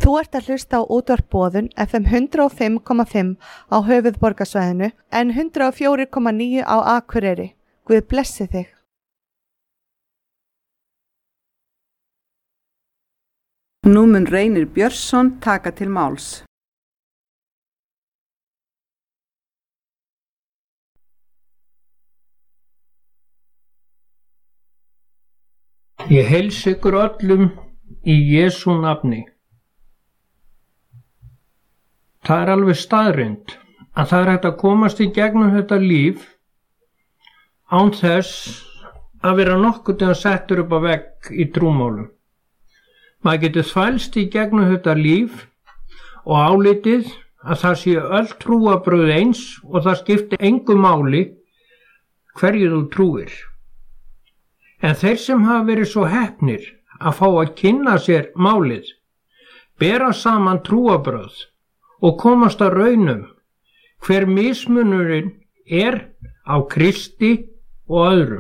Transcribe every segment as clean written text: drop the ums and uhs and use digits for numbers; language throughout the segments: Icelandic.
Þú ert að hlusta á útvarp Boðun FM 105,5 á höfuðborgarsvæðinu en 104,9 á Akureyri. Guð blessi þig. Nú mun Reynir Björnsson taka til máls. Ég heilsa ykkur öllum í Jesú nafni. Það er alveg staðreynd að það er hægt að komast í gegnum þetta líf án þess að vera nokkuð til að settur upp á vegg í trúmálum. Maður getur þvælst í gegnum þetta líf og álitið að það sé öll trúarbrögð eins og það skipti engu máli hverju þú trúir. En þeir sem hafa verið svo heppnir að fá að kynna sér málið, bera saman trúarbrögð og komast að raunum hver mismunurinn er á Kristi og öðrum.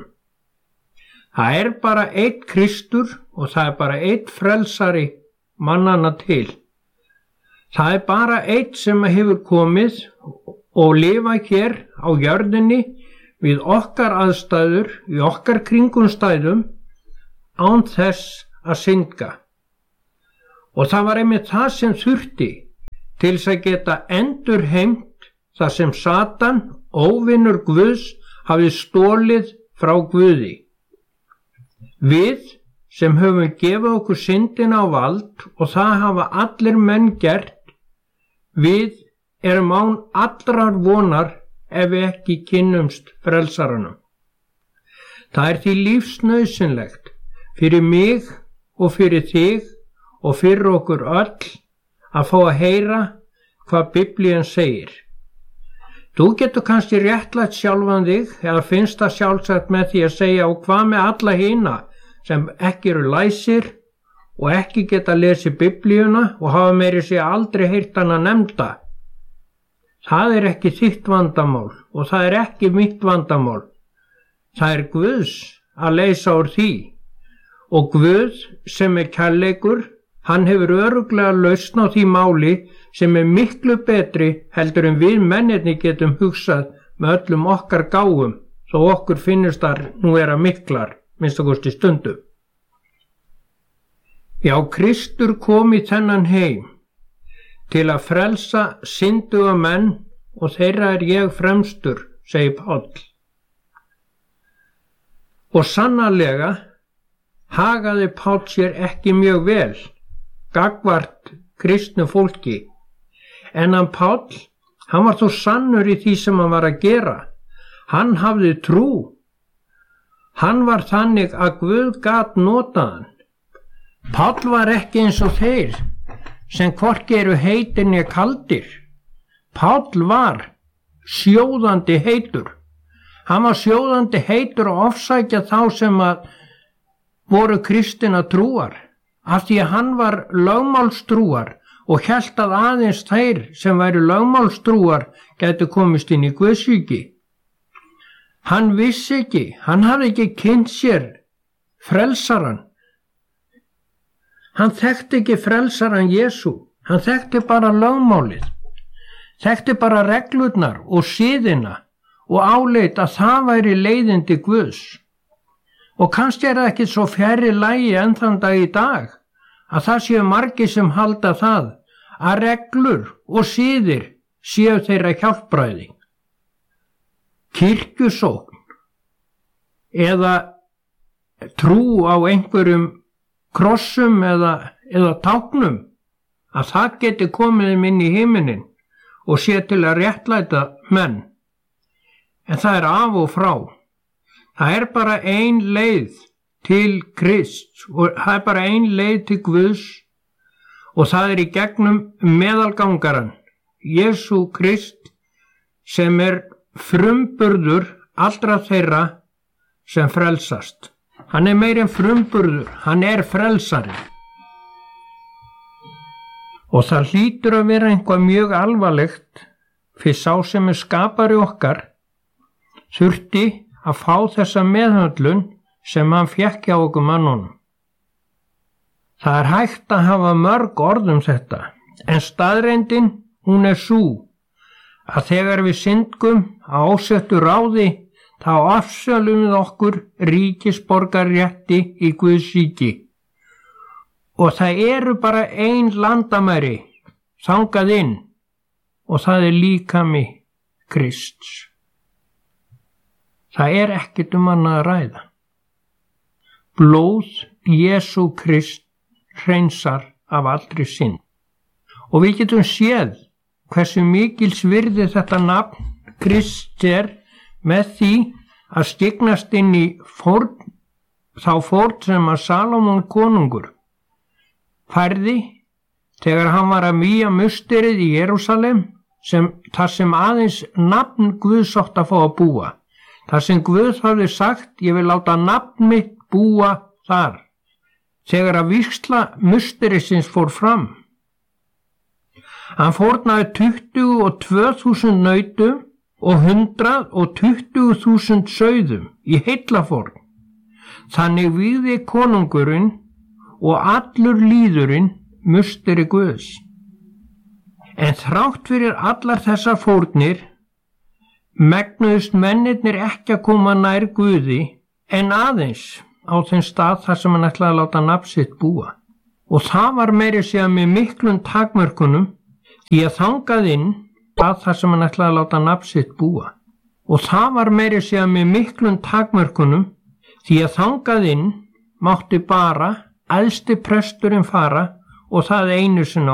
Það er bara einn Kristur og það er bara einn frelsari mannanna til. Það er bara einn sem hefur komið og lifað hér á jörðinni við okkar aðstæður, í okkar kringumstæðum, án þess að synda. Og það var einmitt það sem þurfti til þess að geta endurheimt það sem Satan, óvinur Guðs, hafði stólið frá Guði. Við sem höfum gefið okkur syndina á vald og það hafa allir menn gert, við erum án allrar vonar ef við ekki kynnumst frelsaranum. Það er því lífsnauðsynlegt fyrir mig og fyrir þig og fyrir okkur öll að fá að heyra hvað Biblían segir. Þú getur kannski réttlætt sjálfan þig eða finnst það sjálfsagt með því að segja og hvað með alla hina sem ekki eru læsir og ekki geta lesið Biblíuna og hafa meiri segja aldrei heyrt hana nefnda. Það er ekki þitt vandamál og það er ekki mitt vandamál. Það er Guðs að leysa úr því og Guð sem er kærleikur, hann hefur örugglega lausn á því máli sem er miklu betri heldur en við mennirni getum hugsað með öllum okkar gáfum, þó okkur finnst þar nú vera miklar, minnst að kosti stundum. Já, Kristur kom í þennan heim til að frelsa synduga menn og þeirra er ég fremstur, segir Páll. Og sannarlega hagaði Páll sér ekki mjög vel gagnvart kristnu fólki. En hann Páll, hann var þó sannur í því sem hann var að gera. Hann hafði trú. Hann var þannig að Guð gat notaðan. Páll var ekki eins og þeir sem hvorki eru heitir né kaldir. Páll var sjóðandi heitur. Hann var sjóðandi heitur og ofsækja þá sem að voru kristinna trúar. Af því að hann var lögmálstrúar og hélt að aðeins þeir sem væru lögmálstrúar gætu komist inn í Guðsríki. Hann vissi ekki, hann hafði ekki kynnt sér frelsaran. Hann þekkti ekki frelsaran Jesú, hann þekkti bara lögmálið, þekkti bara reglurnar og siðina og áleit að það væri leiðin til Guðs. Og kannski er það ekki svo fjarri lagi enn þann dag í dag að það séu margir sem halda það að reglur og siðir séu þeirra hjálpræði. Kirkjusókn eða trú á einhverjum krossum eða táknum að það geti komið þeim inn í himinin og sé til að réttlæta menn. En það er af og frá. Það er bara ein leið til Krist og það er bara ein leið til Guðs og það er í gegnum meðalgangaran, Jesú Krist, sem er frumburður allra þeirra sem frelsast. Hann er meir en frumburður, hann er frelsari. Og það hlýtur að vera eitthvað mjög alvarlegt fyrir sá sem er skapari okkar þurfti að fá þessa meðhöndlun sem hann fékk hjá okkur mannunum. Það er hægt að hafa mörg orð þetta, en staðreyndin, hún er sú að þegar við syndgum á ósettu ráði, þá afsölum við okkur ríkisborgarrétti í Guðs ríki. Og það eru bara ein landamæri þangað inn, og það er líkami Krists. Það er ekkert annað að ræða. Blóð Jesú Krist hreinsar af allri synd. Og við getum séð hversu mikils virði þetta nafn Krists er með því að skyggnast inn í þá fórn sem að Salómon konungur færði þegar hann var að vígja musterið í Jerúsalem, þar sem aðeins nafn Guðs átt að fá að búa. Þar sem Guð hafði sagt, ég vil láta nafn mitt búa þar. Þegar að vígsla musterisins fór fram. Hann fórnaði 22.000 nautum og 120.000 sauðum í heillafórn. Þannig vígði konungurinn og allur lýðurinn musteri Guðs. En þrátt fyrir allar þessar fórnir megnuðust mennirnir ekki að koma nær Guði en aðeins á þeim stað þar sem hann ætlaði að láta nafn sitt búa. Og það var meira að segja með miklum takmörkunum, því að þangað inn þar sem hann ætlaði að láta nafn sitt búa. Og það var meira að segja með miklum takmörkunum, því að þangað inn mátti bara æðsti presturinn fara og það einu sinni á